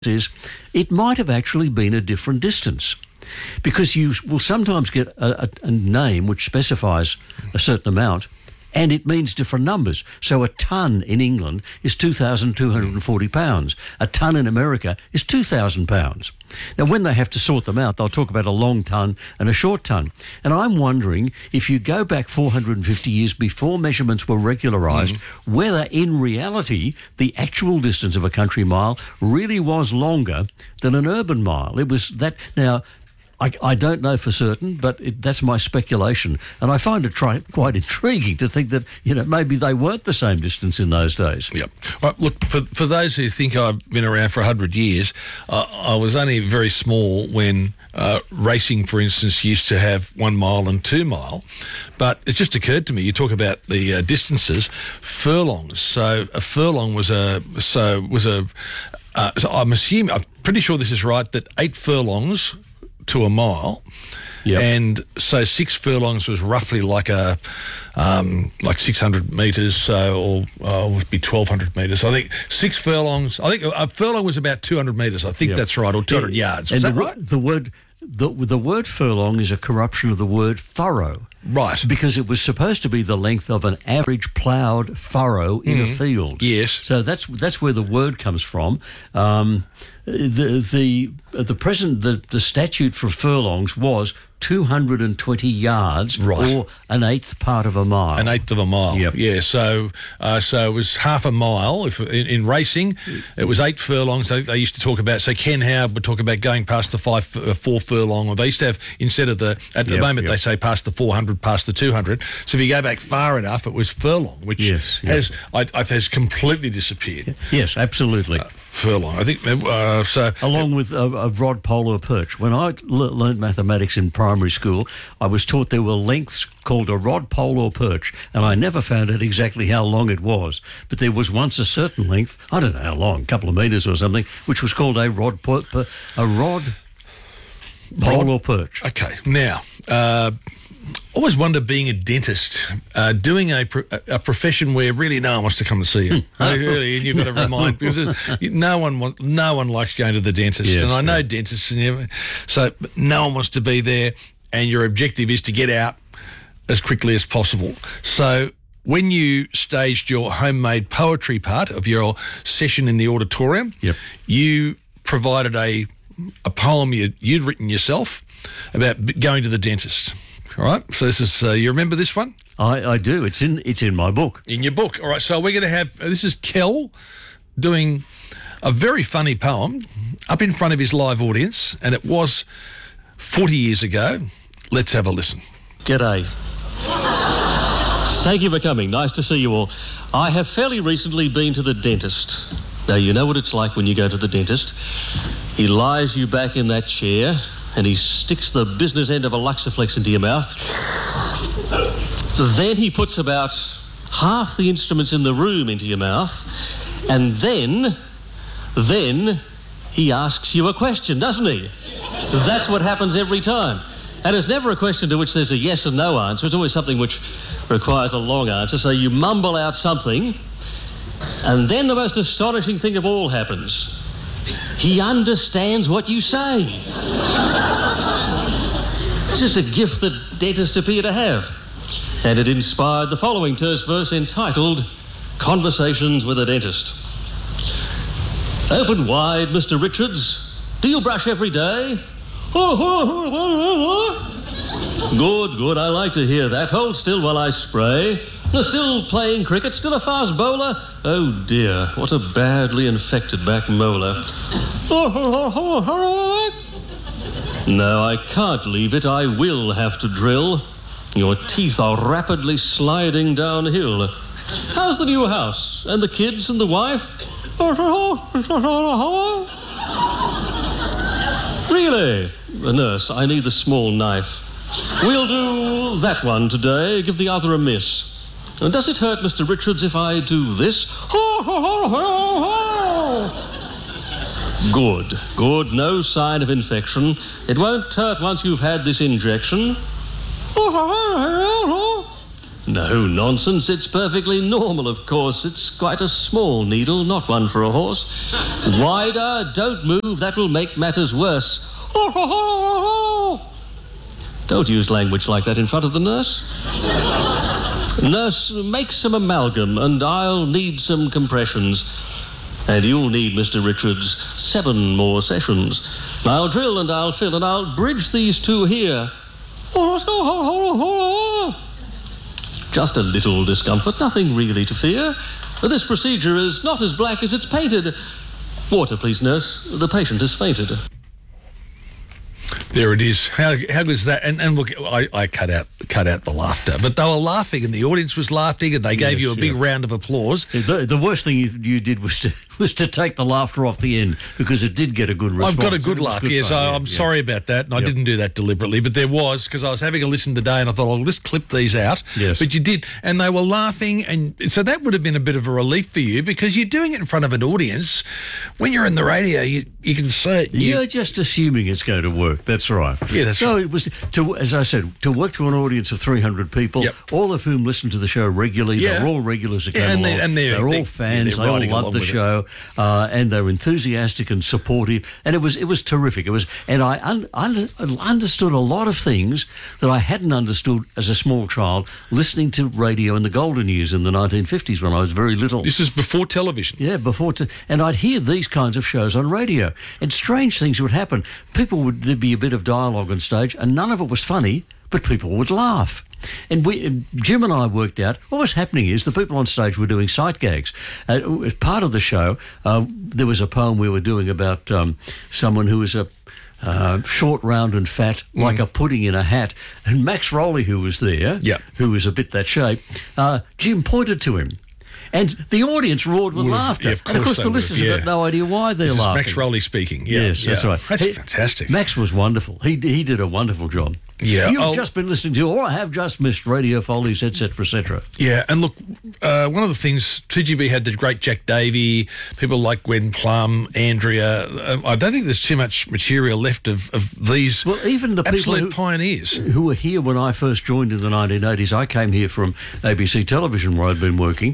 is it might have actually been a different distance, because you will sometimes get a name which specifies a certain amount and it means different numbers. So a tonne in England is 2,240 pounds. A tonne in America is 2,000 pounds. Now, when they have to sort them out, they'll talk about a long tonne and a short tonne. And I'm wondering, if you go back 450 years before measurements were regularised, whether in reality the actual distance of a country mile really was longer than an urban mile. It was that. Now, I don't know for certain, but that's my speculation. And I find it quite intriguing to think that, maybe they weren't the same distance in those days. Yep. Well, look, for those who think I've been around for 100 years, I was only very small when racing, for instance, used to have 1 mile and 2 mile. But it just occurred to me, you talk about the distances, furlongs. So a furlong so I'm pretty sure this is right, that 8 furlongs to a mile, and so 6 furlongs was roughly like 600 metres, or would be 1,200 metres. I think 6 furlongs. I think a furlong was about 200 metres. I think that's right, or 200 yards. Is that right? The word furlong is a corruption of the word furrow. Right. Because it was supposed to be the length of an average ploughed furrow in a field. Yes. So that's where the word comes from. The statute for furlongs was 220 yards, right, or an eighth part of a mile. An eighth of a mile. Yep. Yeah. So it was half a mile. If in racing, it was 8 furlongs. They used to talk about. So Ken Howard would talk about going past the 4 furlong. Or they used to have, instead of the moment they say past the 400, past the 200. So if you go back far enough, it was furlong, which has completely disappeared. Yes, absolutely. Furlong, I think. So along with a rod, pole, or perch. When I learned mathematics in primary school, I was taught there were lengths called a rod, pole, or perch, and I never found out exactly how long it was. But there was once a certain length, I don't know how long, a couple of metres or something, which was called a rod, pole, or perch. Okay, now. Always wonder, being a dentist, doing a profession where really no one wants to come to see you. Really, and you've got to remind, because no one likes going to the dentist, and I know dentists, but no one wants to be there, and your objective is to get out as quickly as possible. So when you staged your homemade poetry part of your session in the auditorium, you provided a poem you'd written yourself about going to the dentist. All right, so this is, you remember this one? I do. It's in my book. In your book. All right, so we're going to have, this is Kel doing a very funny poem up in front of his live audience, and it was 40 years ago. Let's have a listen. G'day. Thank you for coming. Nice to see you all. I have fairly recently been to the dentist. Now, you know what it's like when you go to the dentist. He lies you back in that chair, and he sticks the business end of a Luxaflex into your mouth. Then he puts about half the instruments in the room into your mouth, and then he asks you a question, doesn't he? That's what happens every time. And it's never a question to which there's a yes and no answer. It's always something which requires a long answer. So you mumble out something, and then the most astonishing thing of all happens. He understands what you say. It's just a gift that dentists appear to have. And it inspired the following terse verse entitled Conversations with a Dentist. Open wide, Mr. Richards. Do you brush every day? Good, I like to hear that. Hold still while I spray. Still playing cricket, still a fast bowler? Oh dear, what a badly infected back molar. No, I can't leave it. I will have to drill. Your teeth are rapidly sliding downhill. How's the new house? And the kids and the wife? Really? Nurse, I need the small knife. We'll do that one today. Give the other a miss. Does it hurt, Mr. Richards, if I do this? Good. No sign of infection. It won't hurt once you've had this injection. No nonsense, it's perfectly normal, of course. It's quite a small needle, not one for a horse. Wider, don't move, that will make matters worse. Don't use language like that in front of the nurse. Nurse, make some amalgam, and I'll need some compressions. And you'll need, Mr. Richards, 7 more sessions. I'll drill and I'll fill and I'll bridge these two here. Just a little discomfort, nothing really to fear. This procedure is not as black as it's painted. Water, please, nurse. The patient has fainted. There it is. How good is that? And look, I cut out the laughter, but they were laughing, and the audience was laughing, and they gave you a big round of applause. The worst thing you did was to take the laughter off the end, because it did get a good response. I've got a good laugh, yes. I'm sorry about that, and I didn't do that deliberately, but there was, because I was having a listen today, and I thought, I'll just clip these out. Yes. But you did, and they were laughing, and so that would have been a bit of a relief for you, because you're doing it in front of an audience. When you're in the radio, you can see it. You're just assuming it's going to work. That's right. Yeah, that's right. So it was, as I said, to work to an audience of 300 people, all of whom listen to the show regularly. Yeah. They're all regulars that come along. They're all fans. They all love the show, and they're enthusiastic and supportive. And it was terrific. And I understood a lot of things that I hadn't understood as a small child listening to radio in the golden years in the 1950s when I was very little. This is before television. Yeah, and I'd hear these kinds of shows on radio, and strange things would happen. There'd be a bit of dialogue on stage, and none of it was funny, but people would laugh. And Jim and I worked out what was happening is the people on stage were doing sight gags. As part of the show, there was a poem we were doing about someone who was a short, round and fat, like a pudding in a hat. And Max Rowley, who was there, who was a bit that shape, Jim pointed to him. And the audience roared with laughter. Yeah, and of course the listeners have got no idea why they're laughing. This is Max Rowley speaking. Yeah, yes, that's right. That's fantastic. Max was wonderful. He did a wonderful job. Yeah, You've just been listening to, or I have just missed Radio Follies, etc., etc. Yeah, and look, one of the things, 2GB had the great Jack Davey, people like Gwen Plum, Andrea. I don't think there's too much material left of these even the absolute pioneers. Who were here when I first joined in the 1980s. I came here from ABC Television, where I'd been working.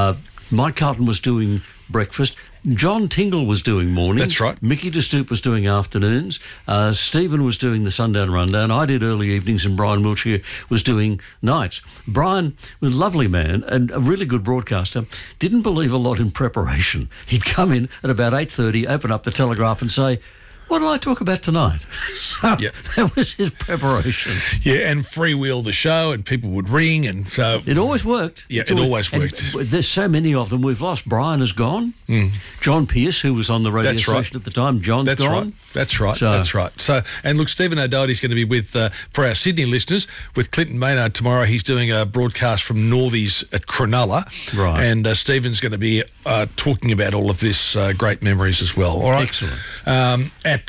Mike Carlton was doing breakfast. John Tingle was doing mornings. That's right. Mickey DeStoop was doing afternoons. Stephen was doing the Sundown Rundown. I did early evenings, and Brian Wiltshire was doing nights. Brian was a lovely man and a really good broadcaster. Didn't believe a lot in preparation. He'd come in at about 8:30, open up the Telegraph and say, "What did I talk about tonight?" So that was his preparation. Yeah, and freewheel the show, and people would ring, and so it always worked. Yeah, it always worked. There's so many of them we've lost. Brian is gone. John Pierce, who was on the radio station at the time, John's gone. That's right. So, and look, Stephen O'Doherty's going to be with, for our Sydney listeners, with Clinton Maynard tomorrow. He's doing a broadcast from Northies at Cronulla. Right. And Stephen's going to be talking about all of this great memories as well. All right. Excellent.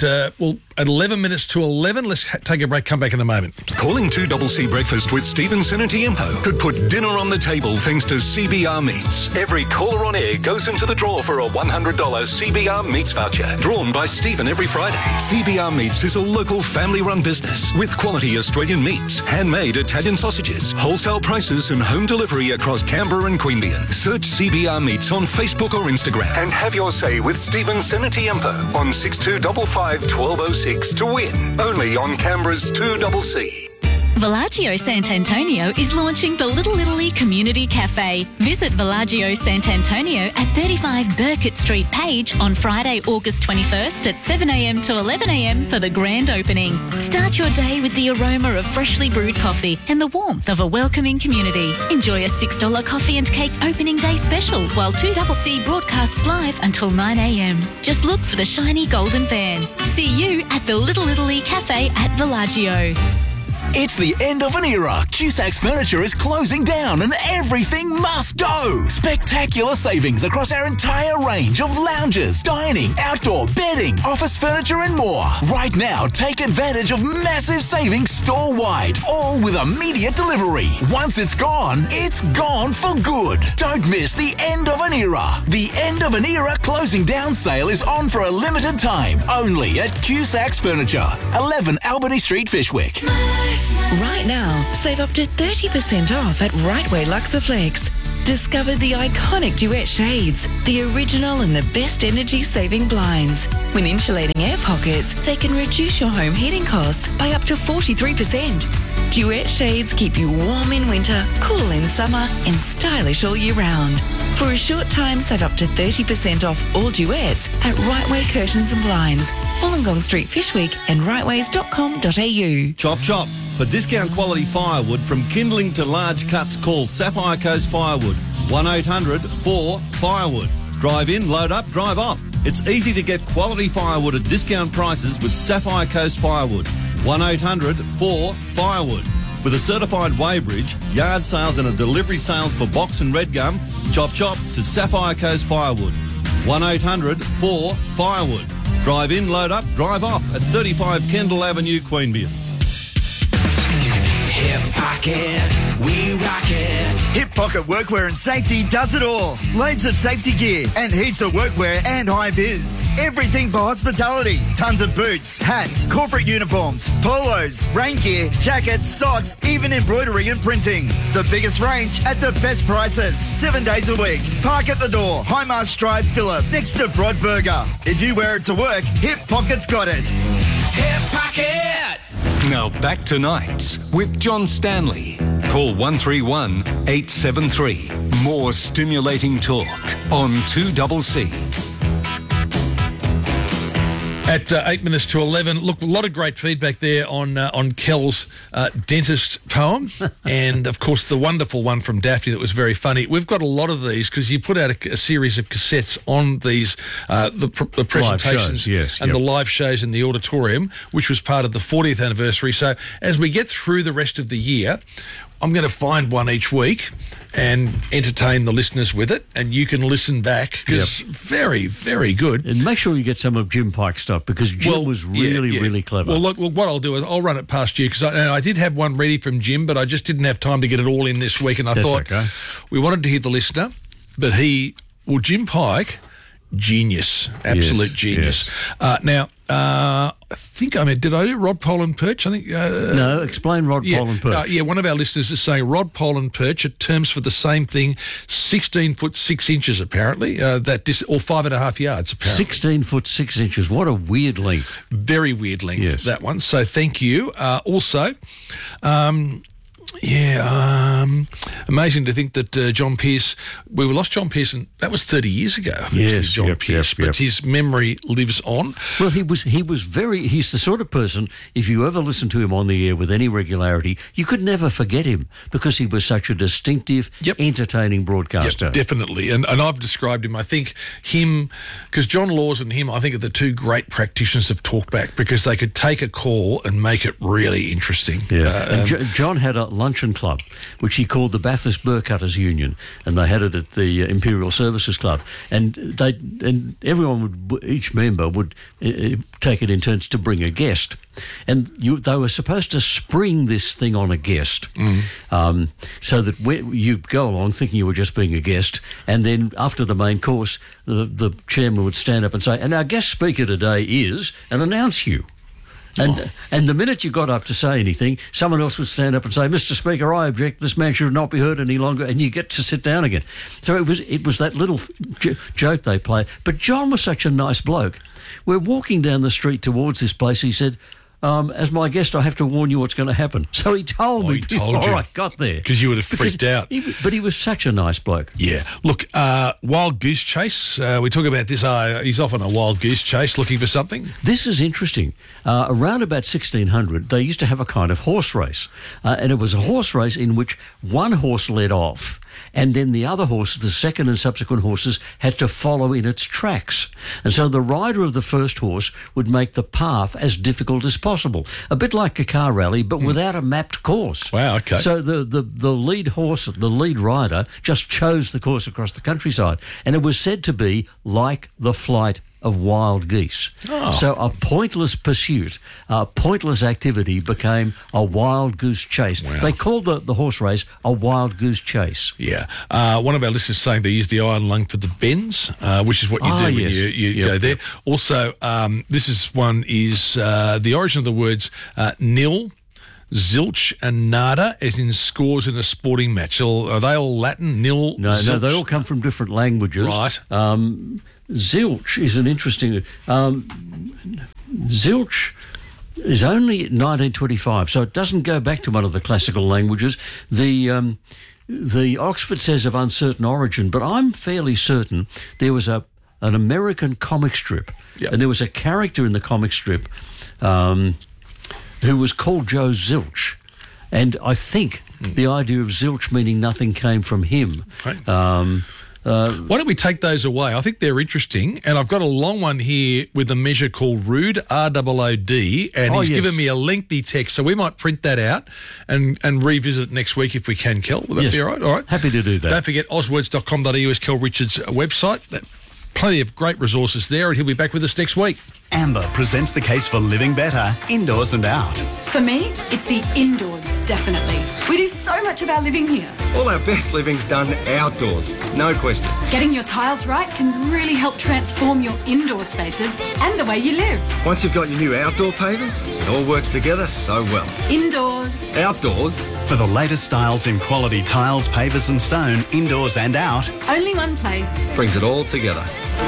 At 11 minutes to 11, let's take a break, come back in a moment. Calling 2CC Breakfast with Stephen Senatiempo could put dinner on the table thanks to CBR Meats. Every caller on air goes into the draw for a $100 CBR Meats voucher, drawn by Stephen every Friday. CBR Meats is a local family-run business with quality Australian meats, handmade Italian sausages, wholesale prices and home delivery across Canberra and Queanbeyan. Search CBR Meats on Facebook or Instagram and have your say with Stephen Senatiempo on 6255 1206 to win. Only on Canberra's 2CC. Villaggio Sant'Antonio is launching the Little Italy Community Cafe. Visit Villaggio Sant'Antonio at 35 Burkett Street, Page on Friday, August 21st at 7 a.m. to 11 a.m. for the grand opening. Start your day with the aroma of freshly brewed coffee and the warmth of a welcoming community. Enjoy a $6 coffee and cake opening day special while 2CC broadcasts live until 9 a.m. Just look for the shiny golden van. See you at the Little Italy Cafe at Villaggio. It's the end of an era. Cusac's Furniture is closing down and everything must go. Spectacular savings across our entire range of lounges, dining, outdoor, bedding, office furniture and more. Right now, take advantage of massive savings store-wide, all with immediate delivery. Once it's gone for good. Don't miss the end of an era. The end of an era closing down sale is on for a limited time, only at Cusac's Furniture, 11 Albany Street, Fishwick. Right now, save up to 30% off at Right Way Luxaflex. Discover the iconic Duet shades, the original and the best energy-saving blinds. With insulating air pockets, they can reduce your home heating costs by up to 43%. Duet shades keep you warm in winter, cool in summer, and stylish all year round. For a short time, save up to 30% off all Duets at Right Way Curtains and Blinds, Wollongong Street, Fishwick, and rightways.com.au. Chop chop. For discount quality firewood from kindling to large cuts, call Sapphire Coast Firewood. 1-800-4-FIREWOOD. Drive in, load up, drive off. It's easy to get quality firewood at discount prices with Sapphire Coast Firewood. 1-800-4-FIREWOOD. With a certified weighbridge, yard sales and a delivery sales for box and red gum, chop chop to Sapphire Coast Firewood. 1-800-4-FIREWOOD. Drive in, load up, drive off at 35 Kendall Avenue, Queanbeyan. Hip Pocket, we rock it. Hip Pocket Workwear and Safety does it all. Loads of safety gear and heaps of workwear and high vis. Everything for hospitality. Tons of boots, hats, corporate uniforms, polos, rain gear, jackets, socks, even embroidery and printing. The biggest range at the best prices. 7 days a week. Park at the door. Highmast Drive, Phillip, next to Broadburger. If you wear it to work, Hip Pocket's got it. Hip Pocket! Now back to Nights with John Stanley. Call 131 873. More stimulating talk on 2CC. At 8 minutes to 11, look, a lot of great feedback there on Kel's dentist poem, and of course the wonderful one from Daphne that was very funny. We've got a lot of these because you put out a series of cassettes on these the presentations the live shows in the auditorium, which was part of the 40th anniversary. So as we get through the rest of the year, I'm going to find one each week and entertain the listeners with it, and you can listen back because very, very good. And make sure you get some of Jim Pike's stuff because Jim was really clever. Well, look, what I'll do is I'll run it past you because I did have one ready from Jim, but I just didn't have time to get it all in this week, and I thought we wanted to hear the listener, but Jim Pike, genius, absolute genius. Now, I think did I do Rod Pole and Perch? I think no. Explain Rod Pole and Perch. One of our listeners is saying Rod Pole and Perch are terms for the same thing. 16 foot 6 inches apparently. Or 5.5 yards apparently. 16 foot 6 inches. What a weird length. Very weird length. That one. So thank you. Also. Amazing to think that John Pearce, we lost John Pearce, and that was 30 years ago. John Pearce, but his memory lives on. Well, he's the sort of person, if you ever listen to him on the air with any regularity, you could never forget him because he was such a distinctive, entertaining broadcaster. Yep, definitely. And I've described him, I think him, because John Laws and him, I think are the two great practitioners of talkback because they could take a call and make it really interesting. Yeah. John had a luncheon club, which he called the Bathurst Burcutters Union, and they had it at the Imperial Services Club, and each member would take it in turns to bring a guest, and they were supposed to spring this thing on a guest, so that you go along thinking you were just being a guest, and then after the main course, the chairman would stand up and say, and our guest speaker today is, and announce you. And the minute you got up to say anything, someone else would stand up and say, Mr. Speaker, I object, this man should not be heard any longer, and you get to sit down again. So it was that little joke they played. But John was such a nice bloke. We're walking down the street towards this place. He said, as my guest, I have to warn you what's going to happen. So he told me before I got there. Because you would have freaked out. But he was such a nice bloke. Yeah. Look, wild goose chase. We talk about this. He's off on a wild goose chase looking for something. This is interesting. Around about 1600, they used to have a kind of horse race. And it was a horse race in which one horse led off, and then the other horses, the second and subsequent horses, had to follow in its tracks. And so the rider of the first horse would make the path as difficult as possible, a bit like a car rally, but without a mapped course. Wow, okay. So the lead horse, the lead rider, just chose the course across the countryside, and it was said to be like the flight of wild geese. So a pointless pursuit, a pointless activity became a wild goose chase. Wow. They called the horse race a wild goose chase. Yeah. One of our listeners saying they use the iron lung for the bends, which is what you do when you go there. Also, this is the origin of the words nil, Zilch and nada, as in scores in a sporting match. Are they all Latin? Nil? No, zilch? they all come from different languages. Right. Zilch is an interesting... Zilch is only 1925, so it doesn't go back to one of the classical languages. The Oxford says of uncertain origin, but I'm fairly certain there was an American comic strip, and there was a character in the comic strip who was called Joe Zilch, and I think the idea of Zilch meaning nothing came from him. Right. Why don't we take those away? I think they're interesting, and I've got a long one here with a measure called Rood, R-O-O-D, and he's given me a lengthy text, so we might print that out and revisit it next week if we can, Kel. Will that be all right? All right. Happy to do that. Don't forget oswords.com.au is Kel Richards' website. Plenty of great resources there, and he'll be back with us next week. Amber presents the case for living better, indoors and out. For me, it's the indoors, definitely. We do so much of our living here. All our best living's done outdoors, no question. Getting your tiles right can really help transform your indoor spaces and the way you live. Once you've got your new outdoor pavers, it all works together so well. Indoors. Outdoors. For the latest styles in quality tiles, pavers and stone, indoors and out. Only one place. Brings it all together.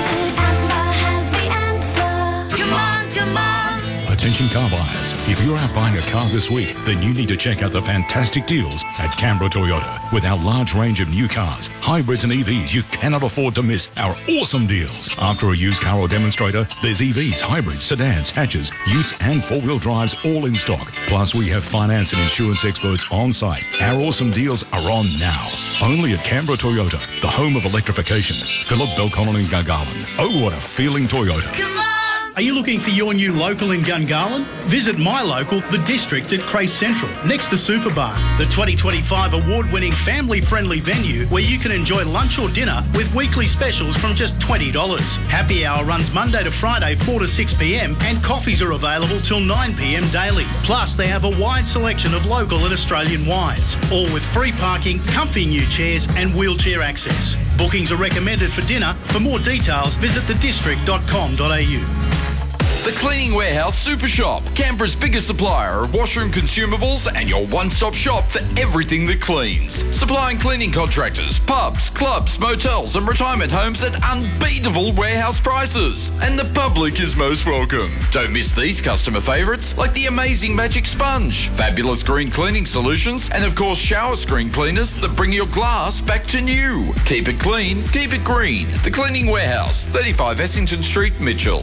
Attention car buyers, if you're out buying a car this week, then you need to check out the fantastic deals at Canberra Toyota. With our large range of new cars, hybrids and EVs, you cannot afford to miss our awesome deals. After a used car or demonstrator, there's EVs, hybrids, sedans, hatches, utes and four-wheel drives all in stock. Plus, we have finance and insurance experts on site. Our awesome deals are on now. Only at Canberra Toyota, the home of electrification. Phillip, Belconnen and Gungahlin. Oh, what a feeling Toyota. Come on! Are you looking for your new local in Gungahlin? Visit my local, The District at Crace Central, next to Superbar, the 2025 award-winning family-friendly venue where you can enjoy lunch or dinner with weekly specials from just $20. Happy hour runs Monday to Friday 4 to 6 p.m. and coffees are available till 9 p.m. daily. Plus, they have a wide selection of local and Australian wines, all with free parking, comfy new chairs and wheelchair access. Bookings are recommended for dinner. For more details, visit thedistrict.com.au. The Cleaning Warehouse Super Shop, Canberra's biggest supplier of washroom consumables and your one-stop shop for everything that cleans. Supplying cleaning contractors, pubs, clubs, motels and retirement homes at unbeatable warehouse prices. And the public is most welcome. Don't miss these customer favourites like the amazing Magic Sponge, fabulous green cleaning solutions and of course shower screen cleaners that bring your glass back to new. Keep it clean, keep it green. The Cleaning Warehouse, 35 Essington Street, Mitchell.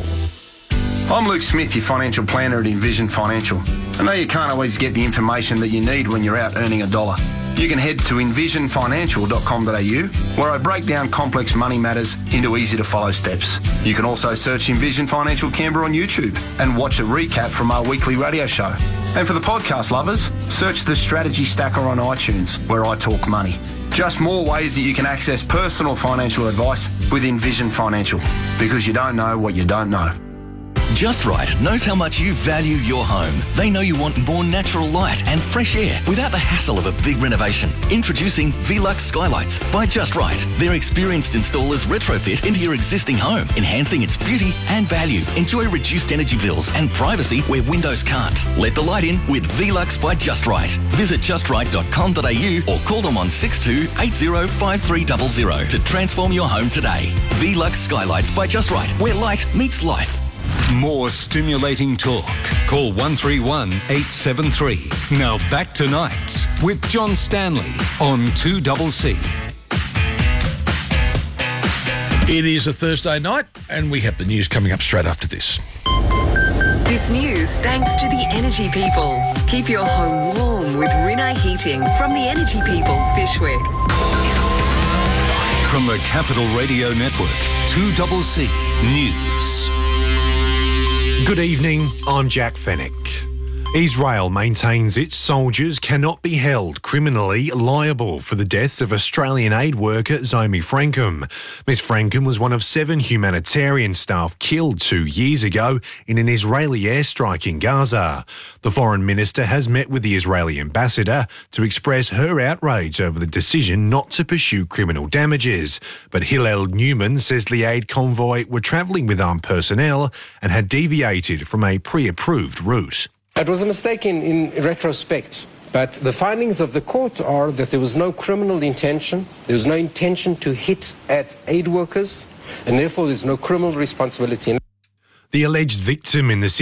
I'm Luke Smith, your financial planner at Envision Financial. I know you can't always get the information that you need when you're out earning a dollar. You can head to envisionfinancial.com.au, where I break down complex money matters into easy-to-follow steps. You can also search Envision Financial Canberra on YouTube and watch a recap from our weekly radio show. And for the podcast lovers, search the Strategy Stacker on iTunes, where I talk money. Just more ways that you can access personal financial advice with Envision Financial, because you don't know what you don't know. Just Right knows how much you value your home. They know you want more natural light and fresh air without the hassle of a big renovation. Introducing Velux Skylights by Just Right. Their experienced installers retrofit into your existing home, enhancing its beauty and value. Enjoy reduced energy bills and privacy where windows can't. Let the light in with Velux by Just Right. Visit justright.com.au or call them on 62805300 to transform your home today. Velux Skylights by Just Right, where light meets life. More stimulating talk. Call 131 873. Now back to Nights with John Stanley on 2CC. It is a Thursday night and we have the news coming up straight after this. This news thanks to the Energy People. Keep your home warm with Rinnai Heating from the Energy People, Fishwick. From the Capital Radio Network, 2CC News. Good evening, I'm Jack Fennick. Israel maintains its soldiers cannot be held criminally liable for the death of Australian aid worker Zomi Frankham. Ms Frankham was one of 7 humanitarian staff killed 2 years ago in an Israeli airstrike in Gaza. The Foreign Minister has met with the Israeli ambassador to express her outrage over the decision not to pursue criminal damages. But Hillel Newman says the aid convoy were travelling with armed personnel and had deviated from a pre-approved route. It was a mistake in retrospect, but the findings of the court are that there was no criminal intention, there was no intention to hit at aid workers, and therefore there's no criminal responsibility. The alleged victim in the